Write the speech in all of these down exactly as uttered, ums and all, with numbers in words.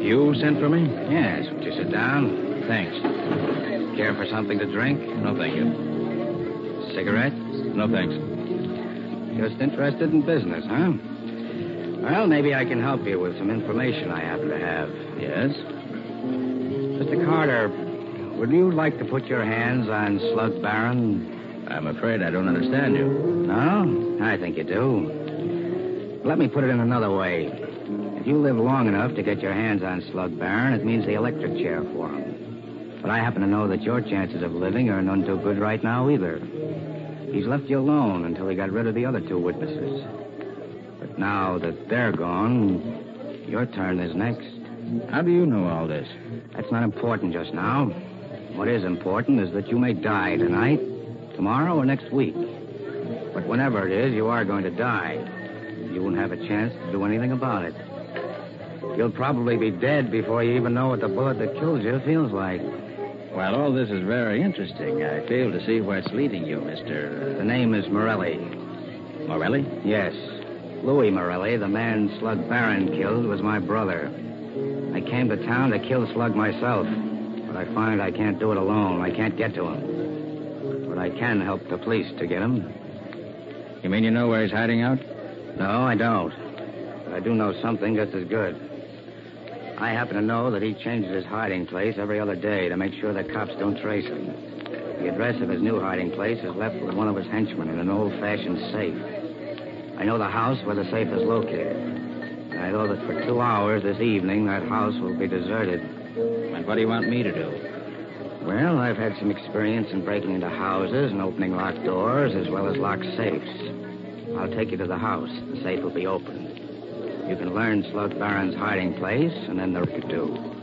You sent for me? Yes. Would you sit down? Thanks. Care for something to drink? No, thank you. Cigarette? No, thanks. Just interested in business, huh? Well, maybe I can help you with some information I happen to have. Yes? Mister Carter, would you like to put your hands on Slug Barron? I'm afraid I don't understand you. No? I think you do. Let me put it in another way. If you live long enough to get your hands on Slug Barron, it means the electric chair for him. But I happen to know that your chances of living are none too good right now either. He's left you alone until he got rid of the other two witnesses. But now that they're gone, your turn is next. How do you know all this? That's not important just now. What is important is that you may die tonight, tomorrow, or next week. But whenever it is, you are going to die. You won't have a chance to do anything about it. You'll probably be dead before you even know what the bullet that killed you feels like. Well, all this is very interesting. I fail to see where it's leading you, Mister The name is Morelli. Morelli? Yes. Louis Morelli, the man Slug Barron killed, was my brother. I came to town to kill Slug myself, but I find I can't do it alone. I can't get to him. But I can help the police to get him. You mean you know where he's hiding out? No, I don't. But I do know something just as good. I happen to know that he changes his hiding place every other day to make sure the cops don't trace him. The address of his new hiding place is left with one of his henchmen in an old-fashioned safe. I know the house where the safe is located. And I know that for two hours this evening, that house will be deserted. And what do you want me to do? Well, I've had some experience in breaking into houses and opening locked doors as well as locked safes. I'll take you to the house. The safe will be open. You can learn Slug Barron's hiding place, and then the rest you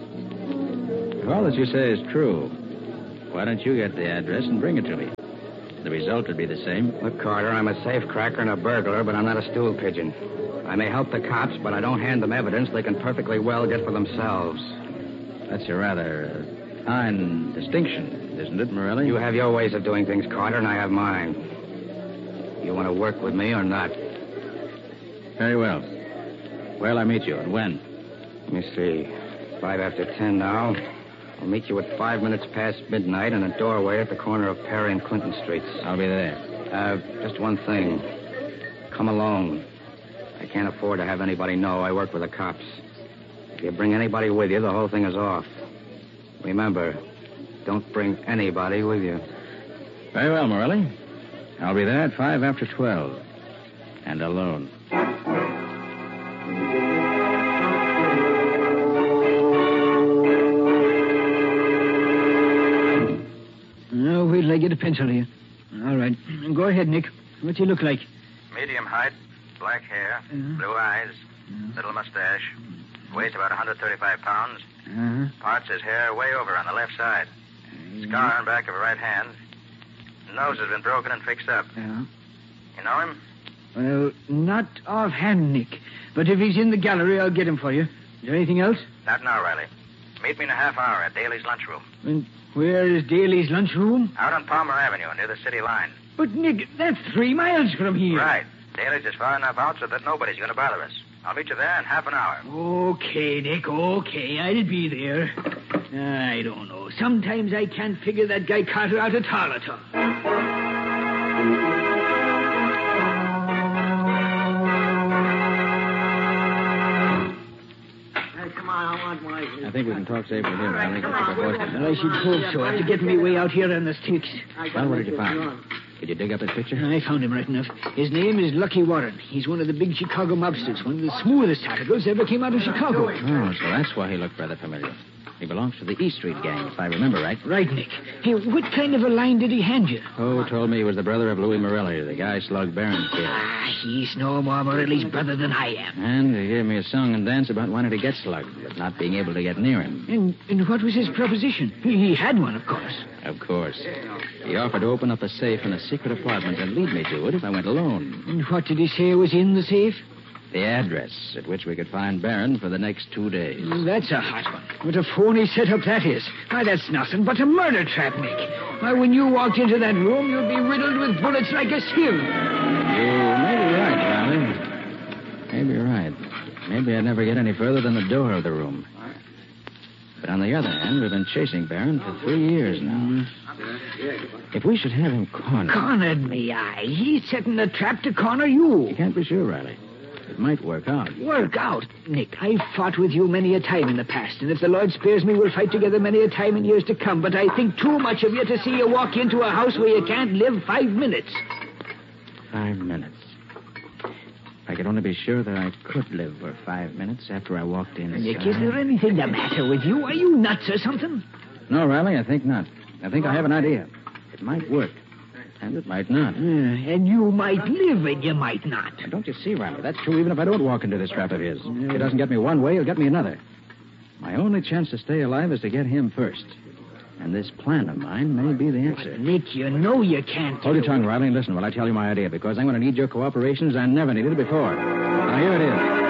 do. If all that you say is true, why don't you get the address and bring it to me? The result would be the same. Look, Carter, I'm a safe cracker and a burglar, but I'm not a stool pigeon. I may help the cops, but I don't hand them evidence they can perfectly well get for themselves. That's a rather uh, fine distinction, isn't it, Morelli? You have your ways of doing things, Carter, and I have mine. You want to work with me or not? Very well. Where'll I meet you and when? Let me see. Five after ten now. I'll meet you at five minutes past midnight in a doorway at the corner of Perry and Clinton Streets. I'll be there. Uh, just one thing. Come alone. I can't afford to have anybody know I work with the cops. If you bring anybody with you, the whole thing is off. Remember, don't bring anybody with you. Very well, Morelli. I'll be there at five after twelve. And alone. Now, wait till I get a pencil here. All right. Go ahead, Nick. What do you look like? Medium height, black hair, Uh-huh. blue eyes, Uh-huh. little mustache. Weighs about one hundred thirty-five pounds. Uh-huh. Parts his hair way over on the left side. Scar on back of a right hand. Nose has been broken and fixed up. Yeah. You know him? Well, not offhand, Nick. But if he's in the gallery, I'll get him for you. Is there anything else? Not now, Riley. Meet me in a half hour at Daly's lunchroom. And where is Daly's lunchroom? Out on Palmer Avenue near the city line. But, Nick, that's three miles from here. Right. Daly's is far enough out so that nobody's going to bother us. I'll meet you there in half an hour. Okay, Nick, okay. I'll be there. I don't know. Sometimes I can't figure that guy Carter out at all at all. Come on, I want my... I think we can talk safely here, Riley. come on, Well, Well, I should hope so. After getting me way out here on the sticks. what did you find? Did you dig up his picture? I found him right enough. His name is Lucky Warren. He's one of the big Chicago mobsters, one of the smoothest articles ever came out of Chicago. Oh, so that's why he looked rather familiar. He belongs to the E Street gang, if I remember right. Right, Nick. Hey, what kind of a line did he hand you? Oh, told me he was the brother of Louis Morelli, the guy Slug Barron killed. Ah, he's no more Morelli's brother than I am. And he gave me a song and dance about wanting to get Slug, but not being able to get near him. And, and what was his proposition? He, he had one, of course. Of course. He offered to open up a safe in a secret apartment and lead me to it if I went alone. And what did he say was in the safe? The address at which we could find Barron for the next two days. Well, that's a hot one. What a phony setup that is. Why, that's nothing but a murder trap, Nick. Why, when you walked into that room, you'd be riddled with bullets like a sieve. You may be right, Riley. Maybe you're right. Maybe I'd never get any further than the door of the room. On the other hand, we've been chasing Barron for three years now. If we should have him cornered... Cornered me, aye. He's setting a trap to corner you. You can't be sure, Riley. It might work out. Work out? Nick, I've fought with you many a time in the past, and if the Lord spares me, we'll fight together many a time in years to come. But I think too much of you to see you walk into a house where you can't live five minutes. Five minutes. I could only be sure that I could live for five minutes after I walked in. Nick, is there anything the matter with you? Are you nuts or something? No, Riley, I think not. I think I have an idea. It might work. And it might not. Uh, and you might live and you might not. Now, don't you see, Riley? That's true even if I don't walk into this trap of his. If it doesn't get me one way, it'll get me another. My only chance to stay alive is to get him first. And this plan of mine may be the answer. But Nick, you know you can't... Hold your tongue, Riley, and listen while I tell you my idea, because I'm going to need your cooperation as I never needed it before. Now, here it is.